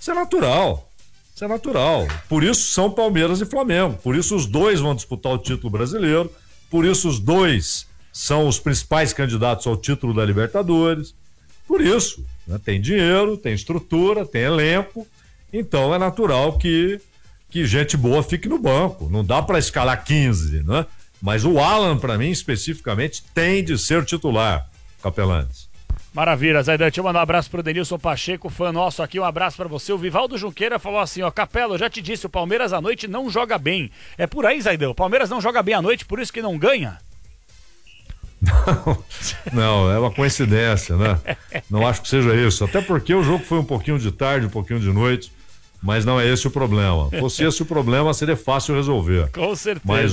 Isso é natural. Isso é natural. Por isso são Palmeiras e Flamengo. Por isso os dois vão disputar o título brasileiro. Por isso os dois são os principais candidatos ao título da Libertadores. Por isso, né, tem dinheiro, tem estrutura, tem elenco. Então é natural que gente boa fique no banco. Não dá para escalar 15, né? Mas o Alan, para mim, especificamente, tem de ser titular, Capelanes. Maravilha, Zaidan, deixa eu mandar um abraço pro Denilson Pacheco, fã nosso aqui, um abraço pra você. O Vivaldo Junqueira falou assim, ó, Capela, eu já te disse, o Palmeiras à noite não joga bem. É por aí, Zaidan, o Palmeiras não joga bem à noite, por isso que não ganha? Não, é uma coincidência, né? Não acho que seja isso, até porque o jogo foi um pouquinho de tarde, um pouquinho de noite, mas não é esse o problema. Se fosse esse o problema, seria fácil resolver. Com certeza. Mas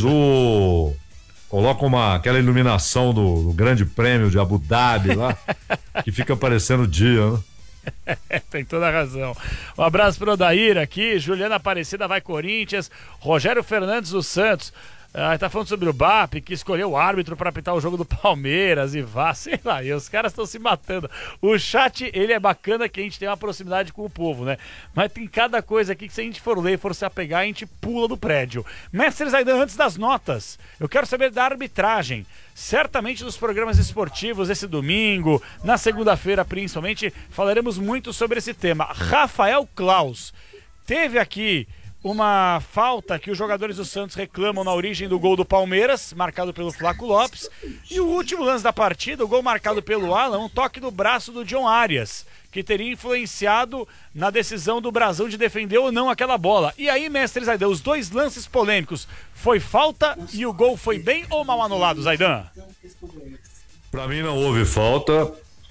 coloca aquela iluminação do Grande Prêmio de Abu Dhabi lá, que fica parecendo o dia, né? Tem toda a razão. Um abraço pro Odair aqui, Juliana Aparecida vai Corinthians, Rogério Fernandes dos Santos. Tá falando sobre o BAP, que escolheu o árbitro para apitar o jogo do Palmeiras e sei lá, e os caras estão se matando. O chat, ele é bacana que a gente tem uma proximidade com o povo, né? Mas tem cada coisa aqui que se a gente for ler e for se apegar, a gente pula do prédio. Mestre Zaidan, antes das notas, eu quero saber da arbitragem. Certamente nos programas esportivos, esse domingo, na segunda-feira principalmente, falaremos muito sobre esse tema. Rafael Claus teve aqui uma falta que os jogadores do Santos reclamam na origem do gol do Palmeiras, marcado pelo Flaco Lopes. E o último lance da partida, o gol marcado pelo Alan, um toque no braço do John Arias, que teria influenciado na decisão do Brasão de defender ou não aquela bola. E aí, mestre Zaidan, os dois lances polêmicos, foi falta e o gol foi bem ou mal anulado, Zaidan? Pra mim não houve falta,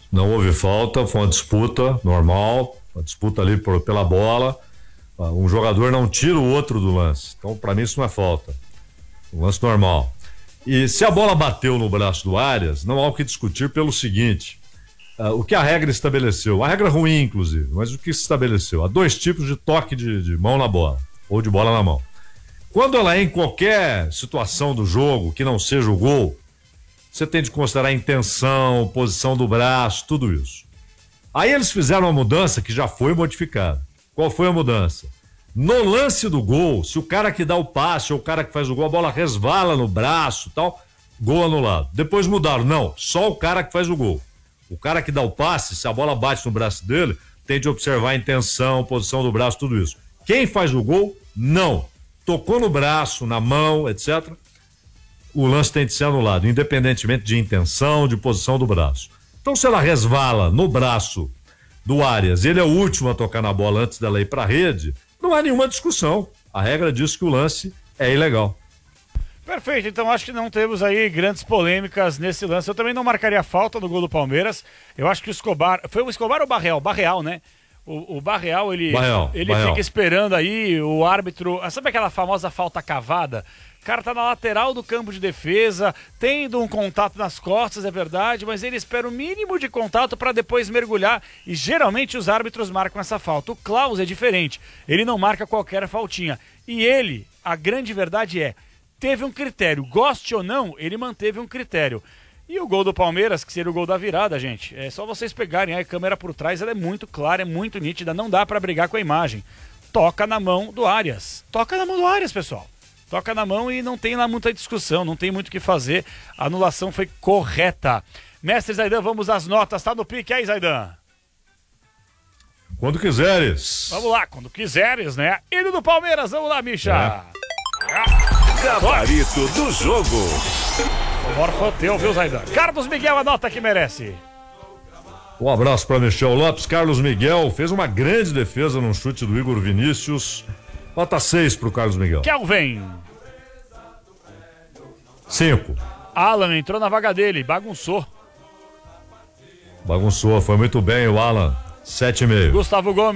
foi uma disputa normal, uma disputa ali pela bola. Um jogador não tira o outro do lance. Então, para mim, isso não é falta. Um lance normal. E se a bola bateu no braço do Arias, não há o que discutir pelo seguinte: o que a regra estabeleceu, a regra ruim, inclusive, mas o que se estabeleceu? Há dois tipos de toque de mão na bola, ou de bola na mão. Quando ela é em qualquer situação do jogo, que não seja o gol, você tem de considerar a intenção, posição do braço, tudo isso. Aí eles fizeram uma mudança que já foi modificada. Qual foi a mudança? No lance do gol, se o cara que dá o passe ou o cara que faz o gol, a bola resvala no braço e tal, gol anulado. Depois mudaram, não, só o cara que faz o gol. O cara que dá o passe, se a bola bate no braço dele, tem de observar a intenção, posição do braço, tudo isso. Quem faz o gol, não. Tocou no braço, na mão, etc., o lance tem de ser anulado, independentemente de intenção, de posição do braço. Então, se ela resvala no braço do Arias, ele é o último a tocar na bola antes dela ir para a rede, não há nenhuma discussão. A regra diz que o lance é ilegal. Perfeito, então acho que não temos aí grandes polêmicas nesse lance. Eu também não marcaria falta no gol do Palmeiras. Eu acho que o Escobar, foi o Escobar ou o Barreal? Barreal, né? O Barreal, ele fica esperando aí o árbitro, sabe aquela famosa falta cavada? O cara tá na lateral do campo de defesa, tendo um contato nas costas, é verdade, mas ele espera o mínimo de contato para depois mergulhar e geralmente os árbitros marcam essa falta. O Klaus é diferente, ele não marca qualquer faltinha. E ele, a grande verdade teve um critério, goste ou não, ele manteve um critério. E o gol do Palmeiras, que seria o gol da virada, gente, é só vocês pegarem, a câmera por trás, ela é muito clara, é muito nítida, não dá para brigar com a imagem. Toca na mão do Arias, pessoal. Toca na mão e não tem lá muita discussão, não tem muito o que fazer. A anulação foi correta. Mestre Zaidan, vamos às notas. Tá no pique aí, Zaidan? Quando quiseres. Vamos lá, quando quiseres, né? Hino do Palmeiras, vamos lá, Misha. Gabarito do jogo. O Morfoteu, viu, Zaidan? Carlos Miguel, a nota que merece. Um abraço para Michel Lopes. Carlos Miguel fez uma grande defesa num chute do Igor Vinícius. Nota 6 pro Carlos Miguel. Kelvin. 5. Alan entrou na vaga dele, bagunçou, foi muito bem o Alan. 7,5. Gustavo Gomes.